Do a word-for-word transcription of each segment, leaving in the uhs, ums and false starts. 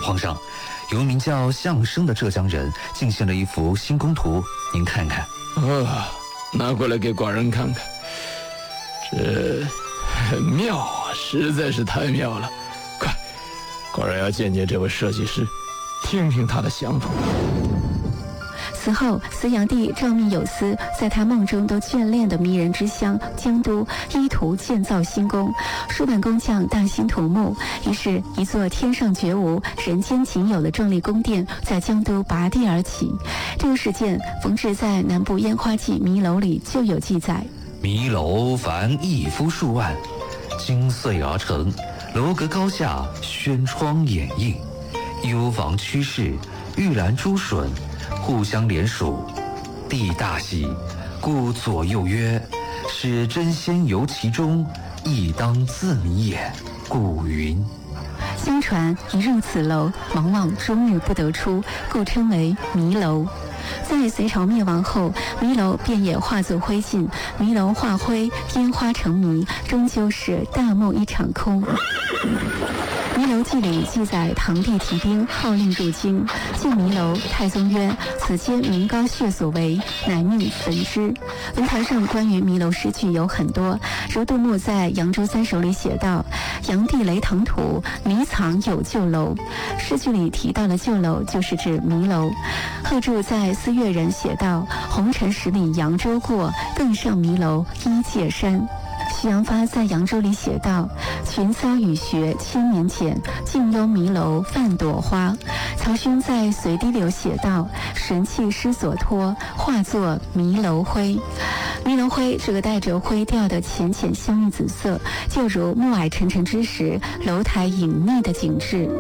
皇上，有名叫相生的浙江人进献了一幅新宫图，您看看。 啊，拿过来给寡人看看。这很妙啊，实在是太妙了。快，寡人要见见这位设计师，听听他的想法。 此后，隋炀帝诏命有司，在他梦中都眷恋的迷人之乡江都，依图建造新宫。数万工匠大兴土木，于是，一座天上绝无、人间仅有的壮丽宫殿在江都拔地而起。这个事件冯至在南部烟花记迷楼里就有记载。 迷楼凡一夫数万，精碎而成，楼阁高下，轩窗掩映，幽房曲室，玉兰珠笋，互相连属，地大细，故左右曰：使真仙游其中，亦当自迷也。故云。 相传一入此楼，往往终日不得出，故称为迷楼。在隋朝灭亡后，迷楼便也化作灰烬，迷楼化灰，烟花成迷，终究是大梦一场空。迷楼记里记载，唐帝提兵号令入京，进迷楼，太宗曰：此皆民膏血所为，乃命焚之。文坛上关于迷楼诗句有很多，如杜牧在《扬州三首》里写道：炀帝雷腾土，迷藏有旧楼。诗句里提到的旧楼就是指迷楼。贺铸在《思越人》写道：红尘十里扬州过，更上迷楼依界山。徐阳发在扬州里写道：群骚雨学千年前，静幽迷楼泛朵花。曹勋在《随堤流》写道：神气失所托，化作迷楼灰。迷楼灰这个带着灰调的浅浅香郁紫色，就如暮霭沉沉之时，楼台隐匿的景致。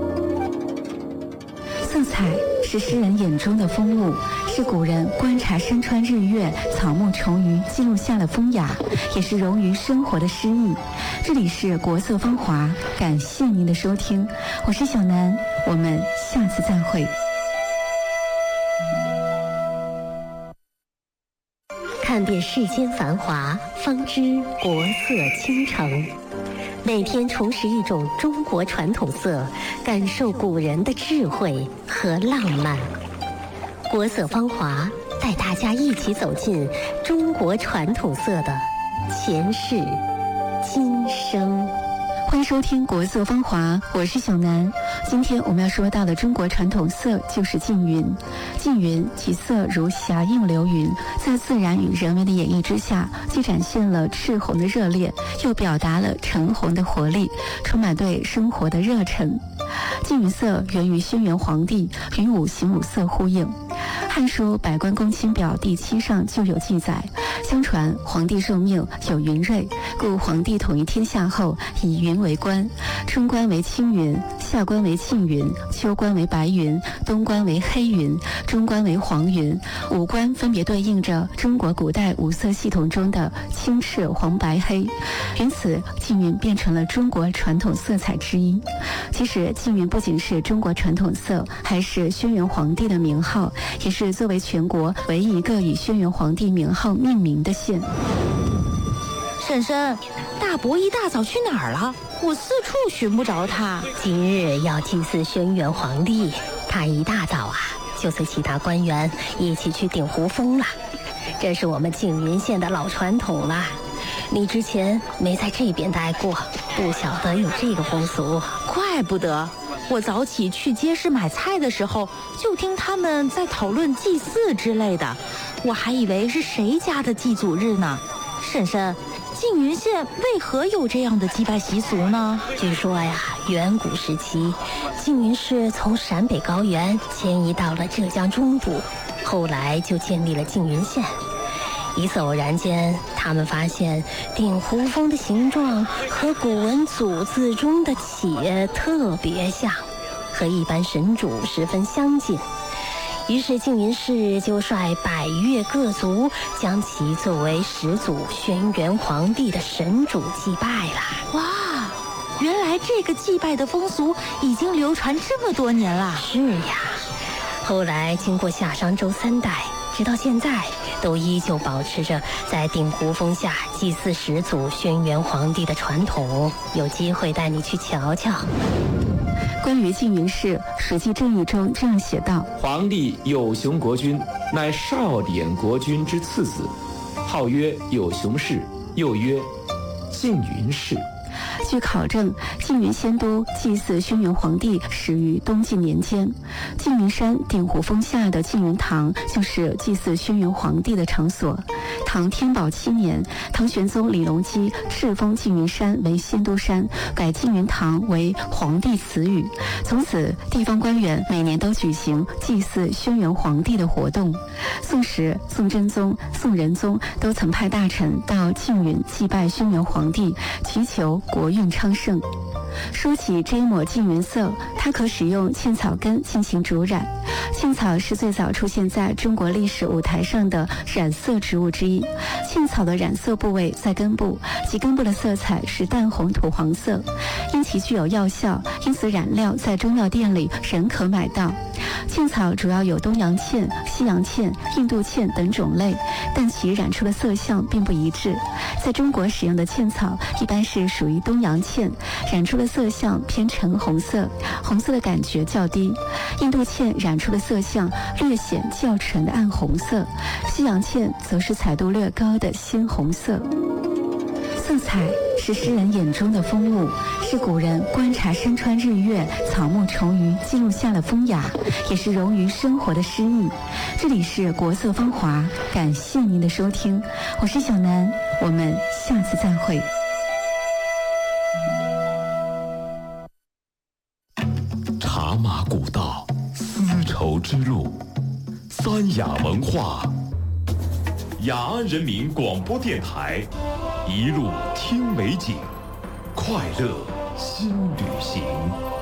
色彩是诗人眼中的风物，是古人观察山川日月、草木虫鱼记录下的风雅，也是融于生活的诗意。这里是国色芳华，感谢您的收听，我是小南，我们下次再会。 看遍世间繁华，方知国色倾城。每天重拾一种中国传统色，感受古人的智慧和浪漫。国色芳华，带大家一起走进中国传统色的前世今生。 欢迎收听国色芳华，我是小南。今天我们要说到的中国传统色就是缙云。缙云其色如霞映流云，在自然与人为的演绎之下，既展现了赤红的热烈，又表达了橙红的活力，充满对生活的热忱。缙云色源于轩辕黄帝，与五行五色呼应。《汉书·百官公卿表》第七上就有记载，相传皇帝受命有云瑞，故皇帝统一天下后，以云为官，春官为青云，夏官为沁云，秋官为白云，冬官为黑云，中官为黄云。五官分别对应着中国古代五色系统中的青、赤、黄、白、黑，因此缙云变成了中国传统色彩之一。其实缙云不仅是中国传统色，还是轩辕皇帝的名号，也是作为全国唯一一个以轩辕皇帝名号命名的县。 婶婶，大伯一大早去哪儿了？我四处寻不着他。 今日要祭祀轩辕皇帝，他一大早啊就随其他官员一起去顶湖峰了。这是我们缙云县的老传统了，你之前没在这边待过，不晓得有这个风俗。 怪不得我早起去街市买菜的时候，就听他们在讨论祭祀之类的，我还以为是谁家的祭祖日呢。婶婶，缙云县为何有这样的祭拜习俗呢？ 据说呀，远古时期，缙云氏从陕北高原迁移到了浙江中部，后来就建立了缙云县。一次偶然间，他们发现顶湖峰的形状和古文祖字中的且特别像，和一般神主十分相近。于是缙云氏就率百越各族，将其作为始祖轩辕皇帝的神主祭拜了。 哇，原来这个祭拜的风俗已经流传这么多年了。 是呀，后来经过夏商周三代，直到现在都依旧保持着在顶湖峰下祭祀始祖轩辕皇帝的传统，有机会带你去瞧瞧。 关于缙云氏，《史记正义》中这样写道： 皇帝有熊国君，乃少典国君之次子，号曰有熊氏，又曰缙云氏。 据考证，缙云仙都祭祀轩辕皇帝始于东晋年间。缙云山鼎湖峰下的缙云堂就是祭祀轩辕皇帝的场所。唐天宝七年，唐玄宗李隆基敕封缙云山为仙都山，改缙云堂为皇帝祠宇。从此，地方官员每年都举行祭祀轩辕皇帝的活动。宋时，宋真宗、宋仁宗都曾派大臣到缙云祭拜轩辕皇帝，祈求国运昌盛。说起这一抹缙云色，它可使用茜草根进行主染。茜草是最早出现在中国历史舞台上的染色植物之一。茜草的染色部位在根部，其根部的色彩是淡红土黄色。因其具有药效，因此染料在中药店里仍可买到。茜草主要有东洋茜、西洋茜、印度茜等种类，但其染出的色相并不一致。在中国使用的茜草一般是属于东洋茜，染出的色相偏橙红色，红色的感觉较低。印度茜染出的色相略显较纯的暗红色，西洋茜则是彩度略高的鲜红色。色彩是诗人眼中的风物，是古人观察山川日月、草木虫鱼记录下的风雅，也是融于生活的诗意。这里是国色芳华，感谢您的收听，我是小南，我们下次再会。 茶马古道，丝绸之路，三雅文化。雅安人民广播电台，一路听美景，快乐新旅行。